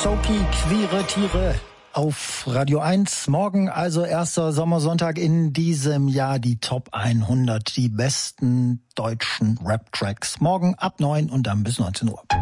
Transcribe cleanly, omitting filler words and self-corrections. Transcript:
Soki, queere Tiere auf Radio 1. Morgen also erster Sommersonntag in diesem Jahr, die Top 100, die besten deutschen Rap-Tracks. Morgen ab 9 und dann bis 19 Uhr.